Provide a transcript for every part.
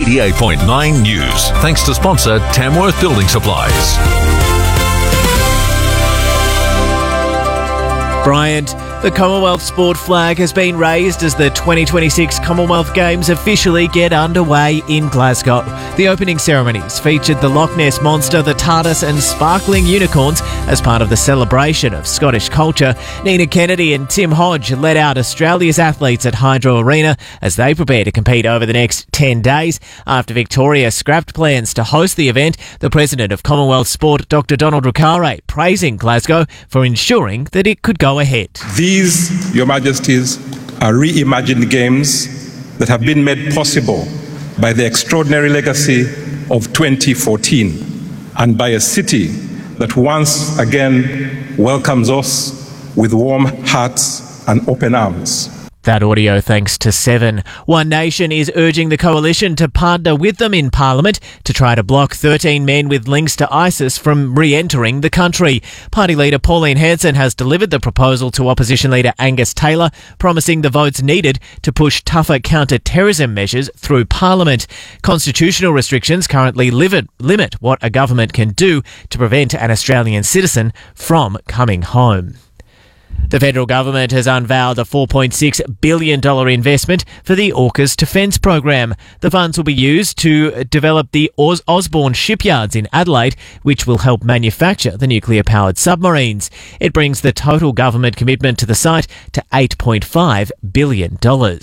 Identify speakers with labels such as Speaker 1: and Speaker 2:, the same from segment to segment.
Speaker 1: 88.9 News. Thanks to sponsor Tamworth Building Supplies.
Speaker 2: Bryant, the Commonwealth sport flag has been raised as the 2026 Commonwealth Games officially get underway in Glasgow. The opening ceremonies featured the Loch Ness Monster, the TARDIS and sparkling unicorns as part of the celebration of Scottish culture. Nina Kennedy and Tim Hodge led out Australia's athletes at Hydro Arena as they prepare to compete over the next 10 days. After Victoria scrapped plans to host the event, the President of Commonwealth Sport, Dr Donald Ricare, praising Glasgow for ensuring that it could go ahead.
Speaker 3: These, Your Majesties, are reimagined games that have been made possible by the extraordinary legacy of 2014 and by a city that once again welcomes us with warm hearts and open arms.
Speaker 2: That audio thanks to Seven. One Nation is urging the coalition to partner with them in Parliament to try to block 13 men with links to ISIS from re-entering the country. Party leader Pauline Hanson has delivered the proposal to opposition leader Angus Taylor, promising the votes needed to push tougher counter-terrorism measures through Parliament. Constitutional restrictions currently limit what a government can do to prevent an Australian citizen from coming home. The federal government has unveiled a $4.6 billion investment for the AUKUS defence program. The funds will be used to develop the Osborne shipyards in Adelaide, which will help manufacture the nuclear-powered submarines. It brings the total government commitment to the site to $8.5 billion.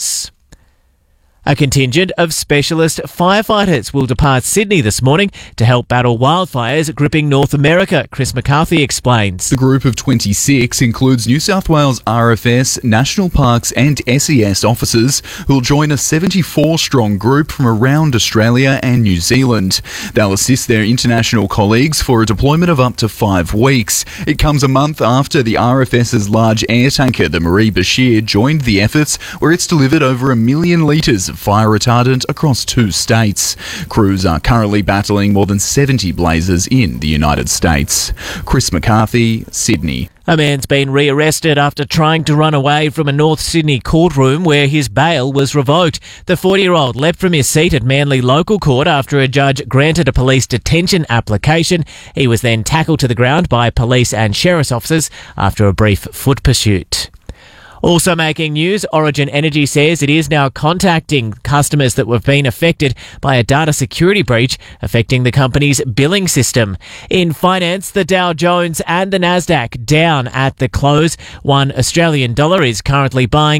Speaker 2: A contingent of specialist firefighters will depart Sydney this morning to help battle wildfires gripping North America. Chris McCarthy explains.
Speaker 4: The group of 26 includes New South Wales RFS, National Parks and SES officers who will join a 74-strong group from around Australia and New Zealand. They'll assist their international colleagues for a deployment of up to 5 weeks. It comes a month after the RFS's large air tanker, the Marie Bashir, joined the efforts, where it's delivered over 1 million litres of fire retardant across 2 states. Crews are currently battling more than 70 blazes in the United States. Chris McCarthy, Sydney.
Speaker 2: A man's been rearrested after trying to run away from a North Sydney courtroom where his bail was revoked. The 40-year-old leapt from his seat at Manly Local Court after a judge granted a police detention application. He was then tackled to the ground by police and sheriff's officers after a brief foot pursuit. Also making news, Origin Energy says it is now contacting customers that have been affected by a data security breach affecting the company's billing system. In finance, the Dow Jones and the Nasdaq down at the close. $1 Australian is currently buying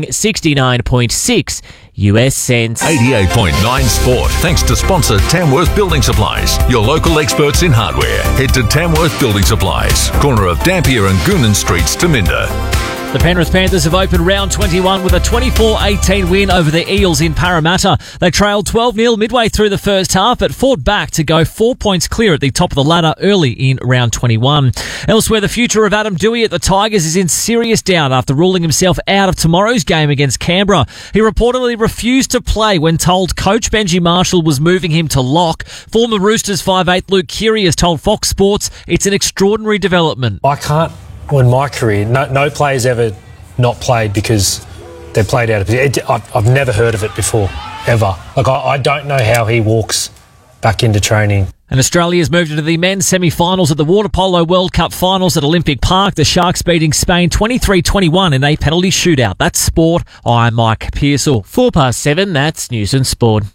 Speaker 2: 69.6 US cents.
Speaker 1: 88.9 Sport. Thanks to sponsor Tamworth Building Supplies, your local experts in hardware. Head to Tamworth Building Supplies, corner of Dampier and Goonan Streets, Taminda.
Speaker 5: The Penrith Panthers have opened round 21 with a 24-18 win over the Eels in Parramatta. They trailed 12-0 midway through the first half, but fought back to go 4 points clear at the top of the ladder early in round 21. Elsewhere, the future of Adam Doueihi at the Tigers is in serious doubt after ruling himself out of tomorrow's game against Canberra. He reportedly refused to play when told coach Benji Marshall was moving him to lock. Former Roosters 5'8" Luke Keary has told Fox Sports it's an extraordinary development.
Speaker 6: I can't. Well, in my career, no player's ever not played because they played out of position. I've never heard of it before, ever. Like, I don't know how he walks back into training.
Speaker 5: And Australia's moved into the men's semi-finals at the Water Polo World Cup finals at Olympic Park. The Sharks beating Spain 23-21 in a penalty shootout. That's sport. I'm Mike Pearsall.
Speaker 2: 7:04, that's News and Sport.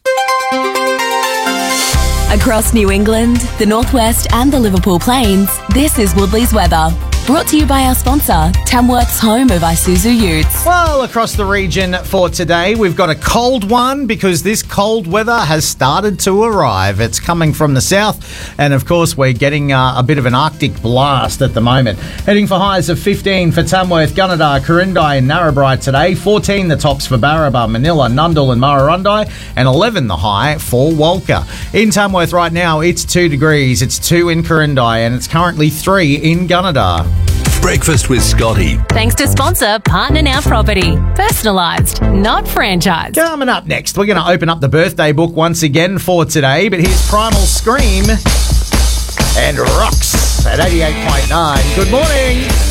Speaker 7: Across New England, the Northwest and the Liverpool Plains, this is Woodley's weather. Brought to you by our sponsor, Tamworth's home of Isuzu Utes.
Speaker 8: Well, across the region for today, we've got a cold one because this cold weather has started to arrive. It's coming from the south, and of course, we're getting a bit of an Arctic blast at the moment. Heading for highs of 15 for Tamworth, Gunnedah, Corindai and Narrabri today, 14 the tops for Barraba, Manila, Nundle and Murrurundi, and 11 the high for Walker. In Tamworth right now, it's 2 degrees, it's 2 in Corindai, and it's currently 3 in Gunnedah.
Speaker 1: Breakfast with Scotty.
Speaker 7: Thanks to sponsor Partner Now Property. Personalised, not franchised.
Speaker 8: Coming up next, we're going to open up the birthday book once again for today, but here's Primal Scream and Rocks at 88.9. Good morning.